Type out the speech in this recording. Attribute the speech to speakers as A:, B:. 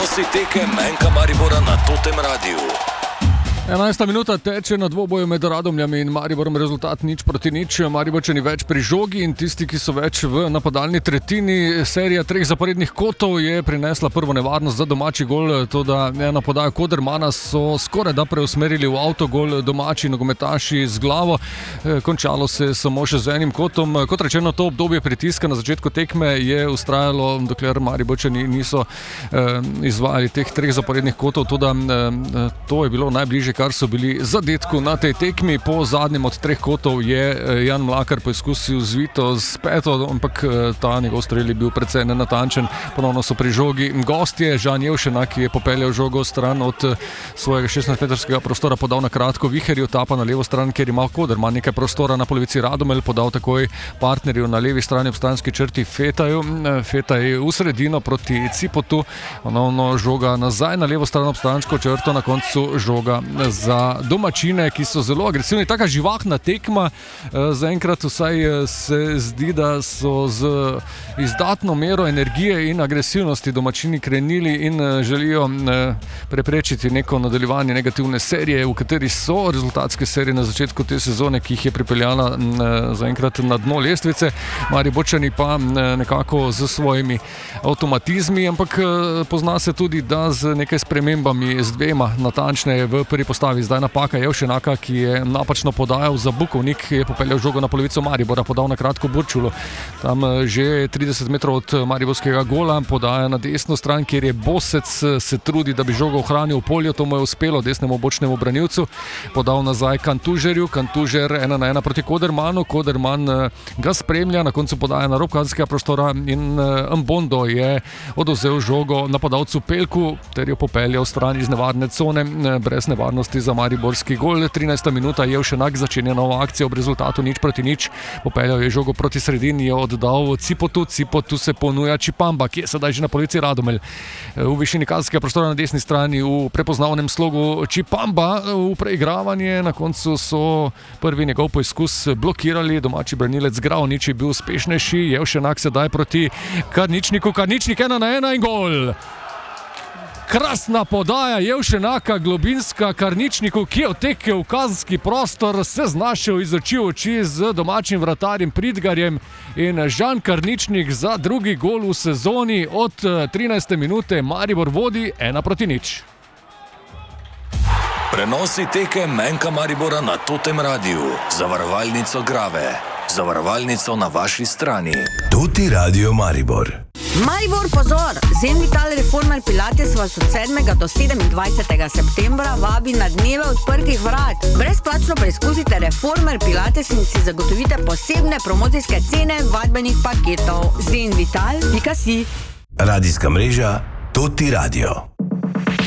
A: Prenosi tekem NK Maribora na Totem Radiu.
B: 11. minuta teče na dvoboju med Radomljami in Mariborom, rezultat 0-0. Mariborčani več pri žogi in tisti, ki so več v napadalni tretjini. Serija 3 zaporednih kotov je prinesla prvo nevarnost za domači gol, toda na podajo Kodermana so skoraj da preusmerili v avtogol domači nogometaši z glavo. Končalo se samo še z enim kotom. Kot rečeno, to obdobje pritiska na začetku tekme je ustrajalo, dokler Mariborčani niso izvajali teh 3 zaporednih kotov, toda to je bilo najbližje, kar so bili zadetku na tej tekmi. Po zadnjem od 3 kotov je Jan Mlakar poizkusil zvito z peto, ampak ta njegov strel je bil precej nenatančen. Ponovno so pri žogi gostje. Žan Jevšenak, ki je popeljal žogo stran od svojega 16-metrskega prostora, podal na kratko Viherju, tapa na levo stran, kjer ima Koderman nekaj prostora na polovici. Radomelj podal takoj partnerju na levi strani ob stranski črti Fetaju. Fetaj v sredino proti Cipotu. Ponovno žoga nazaj na levo stran ob stransko črto, na koncu žoga za domačine, ki so zelo agresivni. Taka živahna tekma. Zaenkrat vsaj se zdi, da so z izdatno mero energije in agresivnosti domačini krenili in želijo preprečiti neko nadaljevanje negativne serije, v kateri so rezultatske serije na začetku te sezone, ki jih je pripeljala zaenkrat na dno lestvice. Mariborčani pa nekako z svojimi avtomatizmi, ampak pozna se tudi, da z nekaj spremembami, z dvema natančneje v prvi postavi. Zdaj napaka Jevšenaka, ki je napačno podajal za Bukovnik, je popeljal žogo na polovico Maribora, podal na kratko Burčulu. Tam že 30 metrov od mariborskega gola, podaja na desno stran, kjer je Bosec se trudi, da bi žogo ohranil v polju. To mu je uspelo, desnemu bočnemu branilcu. Podal nazaj Kantužerju, Kantužer 1-1 proti Kodermanu. Koderman ga spremlja, na koncu podaja na rob kazenskega prostora in Mbondo je odvzel žogo napadalcu Pelku ter jo popeljal stran iz nevarne cone brez nevarnosti za mariborski gol. 13. minuta, Jevšenak začenja novo akcijo ob rezultatu 0-0. Popeljal je žogo proti sredini, je oddal Cipotu. Cipotu se ponuja Čipamba, ki je sedaj že na polovici. Radomelj v višini kazenskega prostora na desni strani v prepoznavnem slogu Čipamba v preigravanje. Na koncu so prvi njegov poizkus blokirali. Domači branilec Gravnič je bil uspešnejši. Jevšenak sedaj proti Karničniku. Karničnik 1-1 in gol! Krasna podaja Jevšenaka, globinska Karničniku, ki je otekel v kazenski prostor, se znašel iz oči v oči z domačim vratarjem Pridgarjem in Žan Karničnik za drugi gol v sezoni. Od 13. minute Maribor vodi 1-0.
A: Prenosi tekem NK Maribora na Totem Radiu. Zavarovalnico Grave. Zavarovalnico na vaši strani.
C: Toti Radio Maribor.
D: Maribor, pozor! Zenvital Reformer Pilates vas od 7. do 27. septembra vabi na dneve odprtih vrat. Brezplačno preizkusite Reformer Pilates in si zagotovite posebne promocijske cene vadbenih paketov. Zenvital.si.
C: Radijska mreža Toti Radio.